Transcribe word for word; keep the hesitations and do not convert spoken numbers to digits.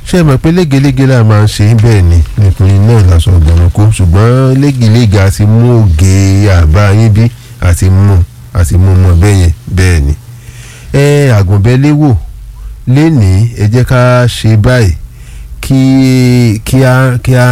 ṣé ẹ mọ̀ pé légelége la máa ń ṣe bẹ́ẹ̀ ni nípìnlẹ̀ náà lásọ ọ̀gbọ̀nà kó ṣùgbọ́n légelége àti mú ògè àbá yín bí àti mú àti mú mọ́ bẹ́ẹ̀ yẹn bẹ́ẹ̀ ni. ẹ àgùnbẹ́léwò lénìí ẹ jẹ́ ká ṣe báyìí kí kí á kí á